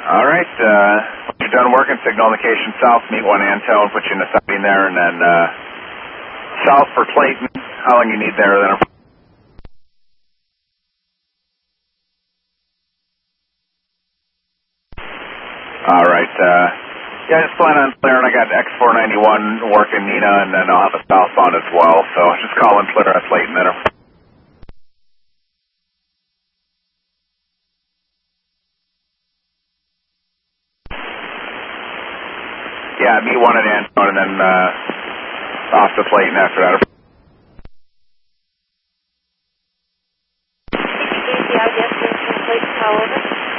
All right. When you're done working, signal indication south, meet 1 Antone, put you in the siding there, and then south for Clayton. How long you need there? Then. All right. Yeah, just plan on clearing. I got X491 working Nina, and then I'll have a southbound as well. So just call and clear us late in there. Yeah, meet 1 at Antone, and then off to Clayton after that. Yeah, yes, Clayton, how over?